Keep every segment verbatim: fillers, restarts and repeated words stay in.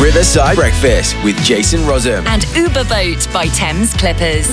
Riverside Breakfast with Jason Rossum. And Uber Boat by Thames Clippers.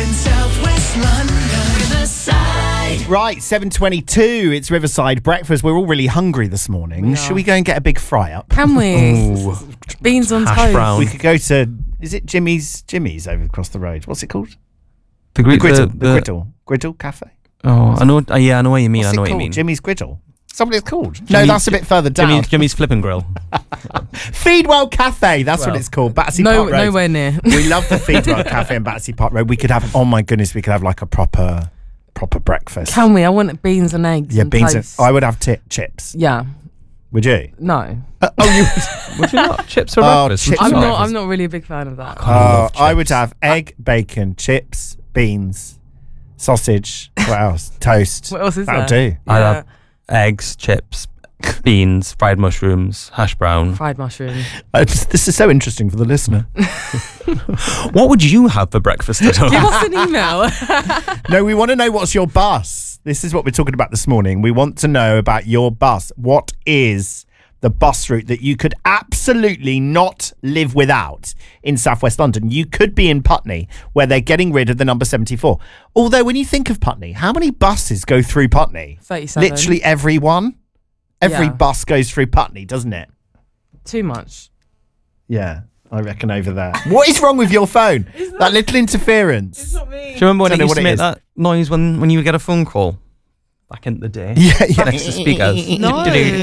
Right, seven twenty-two, it's Riverside Breakfast. We're all really hungry this morning. We Should we go and get a big fry up? Can we? Ooh. Beans on Hash toast. brown. We could go to, is it Jimmy's Jimmy's over across the road? What's it called? The, The gri- Griddle. the- The, the- Griddle. Griddle Cafe? Oh, I know. Uh, yeah, I know what you mean. What's I know it what you called? mean. Jimmy's Griddle. Something it's called. no, Jimmy- that's a bit further down. Jimmy, Jimmy's Flip and Grill. Feedwell Cafe, that's what Well. it's called. Battersea No, Park Road. nowhere near. We love the Feedwell Cafe in Battersea Park Road. We could have, oh my goodness, we could have like a proper, proper breakfast. Can we? I want beans and eggs. Yeah, and beans. And, toast. I would have ti chips. Yeah. Would you? No. Uh, oh, you. Would you not? Chips for Oh, breakfast? chips Would I'm you for not. not? I'm not really a big fan of that. I Uh, love I would chips. have egg, bacon, chips, beans, sausage. What else? Toast. What else is That'll there? do. I'd have eggs, chips, beans, fried mushrooms, hash brown. Fried mushroom. Uh, this is so interesting for the listener. What would you have for breakfast at home? Give us an email. No, we want to know what's your bus. This is what we're talking about this morning. We want to know about your bus. What is the bus route that you could absolutely not live without in southwest London? You could be in Putney, where they're getting rid of the number seventy-four. Although when you think of Putney, how many buses go through Putney? thirty-seven. Literally every one. Every Yeah. bus goes through Putney, doesn't it? Too much. Yeah, I reckon over there. What is wrong with your phone? That little interference. not me. Do you remember when Don't it know used what to it make is. that noise when, when you would get a phone call back in the day? Yeah, yeah. Next to speakers. No.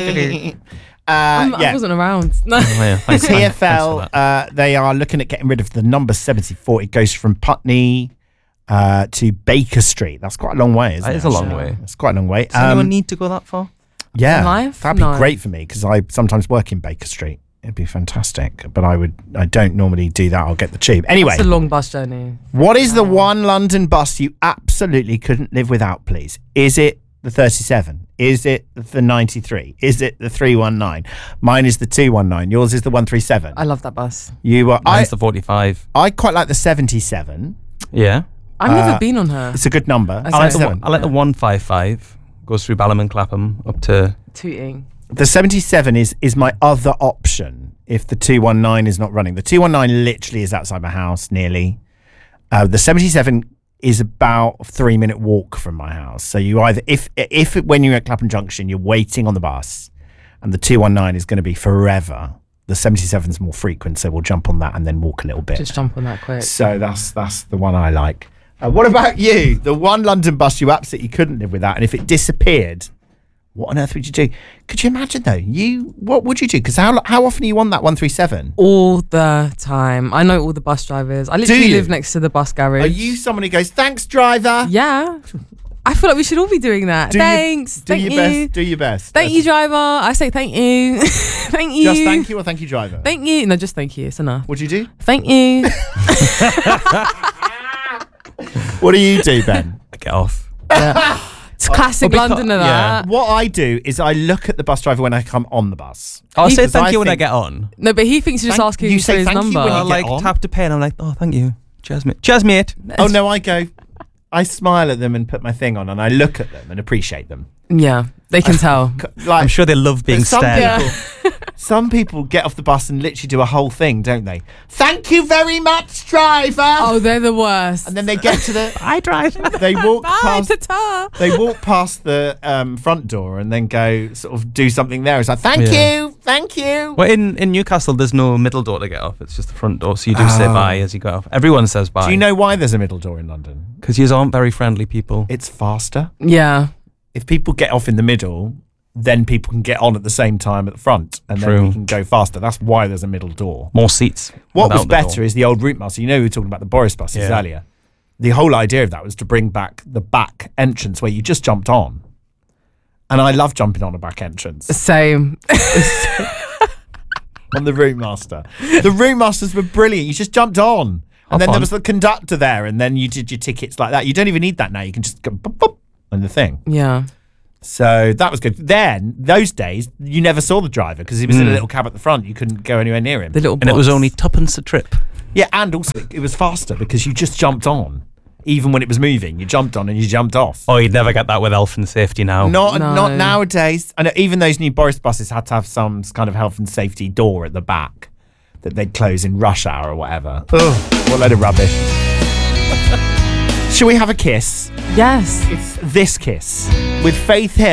Uh, I'm- I yeah. wasn't around. No. Oh, yeah, thanks, T man. F L, Thanks for that. uh, they are looking at getting rid of the number seventy-four. It goes from Putney uh, to Baker Street. That's quite a long way, isn't That it? is a long Sure. way. It's quite a long way. Does anyone Um, need to go that far? yeah, In life? that'd be No. great for me because I sometimes work in Baker Street. It'd be fantastic, but I would. I don't normally do that. I'll get the tube anyway. It's a long bus journey. What is the one London bus you absolutely couldn't live without, please? Is it the thirty-seven? Is it the ninety-three? Is it the three one nine? Mine is the two one nine. Yours is the one three seven. I love that bus. You are. I, Mine's the forty-five. I quite like the seventy-seven. Yeah. I've Uh, never been on her. It's a good number. I I like, the, seventy-seven. I like the one five five. Goes through Balham and Clapham up to... Tooting. The seventy-seven is is my other option if the two one nine is not running. The two one nine literally is outside my house, nearly. Uh, the seventy-seven is about a three minute walk from my house. So you either, if if when you're at Clapham Junction, you're waiting on the bus and the two one nine is going to be forever, the seventy-seven is more frequent. So we'll jump on that and then walk a little bit. Just jump on that quick. So that's that's the one I like. Uh, what about you? The one London bus you absolutely couldn't live without, and if it disappeared, what on earth would you do? Could you imagine though? You what would you do? Because how how often are you on that one three seven? All the time. I know all the bus drivers. I literally you? live next to the bus garage. Are you someone who goes, "Thanks, driver"? Yeah. I feel like we should all be doing that. Do your- Thanks. do thank your you. best. Do your best. Thank That's- you, driver. I say thank you. Thank you. Just thank you or thank you, driver. Thank you. No, just thank you. It's enough. What do you do? Thank you. What do you do, Ben? Get off. Yeah. It's classic Well, because- Londoner, yeah. that. What I do is I look at the bus driver when I come on the bus. I'll He- say Because thank I you when I think- get on. No, but he thinks you're just Thank- asking you you say for his thank you number. when you I'll get like on. tap to pay and I'm like, oh, thank you. Cheers, mate. Cheers, mate. Oh no, I go. I smile at them and put my thing on, and I look at them and appreciate them. Yeah, they can tell. Like I'm sure they love being But some stared at. people, some people get off the bus and literally do a whole thing, don't they? Thank you very much, driver. Oh, they're the worst. And then they get to the. I drive. They walk Bye, past. ta-ta. They walk past the um, front door and then go sort of do something there. It's like, thank Yeah. you, thank you. Well, in, in Newcastle, there's no middle door to get off. It's just the front door. So you do say Oh. bye as you go off. Everyone says bye. Do you know why there's a middle door in London? Because you aren't very friendly people. It's faster. Yeah. If people get off in the middle, then people can get on at the same time at the front, and then True. we can go faster. That's why there's a middle door. More seats. What without was the better door. is the old route master. You know, we were talking about the Boris buses Yeah. earlier. The whole idea of that was to bring back the back entrance where you just jumped on. And I love jumping on a back entrance Same. on the route master. The route masters were brilliant. You just jumped on. And Hop then there on. was the conductor there, and then you did your tickets like that. You don't even need that now. You can just go boop, boop, on the thing. Yeah. So that was good. Then, those days, you never saw the driver because he was in a Mm. little cab at the front. You couldn't go anywhere near him. The little And it was box. only tuppence a trip. Yeah, and also it was faster because you just jumped on. Even when it was moving, you jumped on and you jumped off. Oh, you'd never get that with health and safety now. Not No. not nowadays. And even those new Boris buses had to have some kind of health and safety door at the back. that they'd close in rush hour or whatever. Ugh, what a load of rubbish. Shall we have a kiss? Yes. It's this kiss with Faith Hill.